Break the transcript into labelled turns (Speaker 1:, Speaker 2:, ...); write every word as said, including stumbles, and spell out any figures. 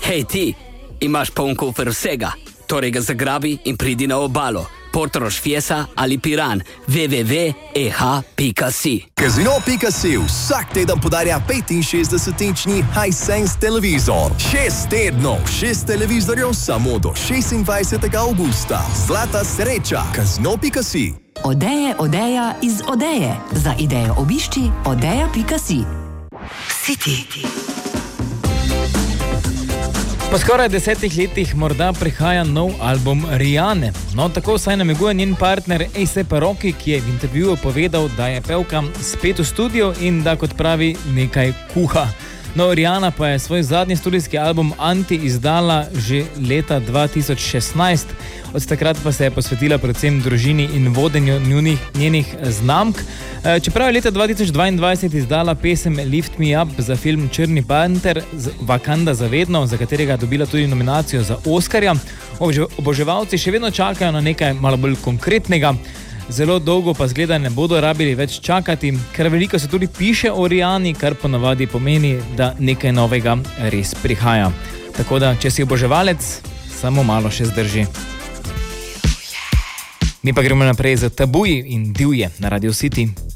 Speaker 1: Hej ti, imaš poln kufer vsega, torej ga zagrabi in pridi na obalo. Portorož, Fiesa ali Piran. w w w pika e h pika si.
Speaker 2: Casino pika si vsak teden podarja petinšestdesetinčni Hisense televizor. Šest tednov, šest televizorjev samo do šestindvajsetega avgusta. Zlata sreča. Casino pika si.
Speaker 3: Odeje, odeja iz Odeje. Za idejo obišči odeja pika si. City.
Speaker 4: Po skoraj desetih letih morda prihaja nov album Rihanne. No, tako vsaj namiguje njen partner A$ep Rocky, ki je v intervjuju povedal, da je pevka spet v studiu in da, kot pravi, nekaj kuha. No, Rihanna pa je svoj zadnji studijski album Anti izdala že leta dva tisoč šestnajst. Od takrat pa se je posvetila predvsem družini in vodenju njunih, njenih znamk. Čeprav je leta dva tisoč dvaindvajset izdala pesem Lift Me Up za film Črni panter Wakanda za vedno, za katerega je dobila tudi nominacijo za Oskarja, oboževalci še vedno čakajo na nekaj malo bolj konkretnega. Zelo dolgo pa zgleda ne bodo rabili več čakati, ker veliko se tudi piše o Rihanni, kar ponavadi pomeni, da nekaj novega res prihaja. Tako da, če si oboževalec, samo malo še zdrži. Mi pa gremo naprej za Tabuji in Divje na Radio City.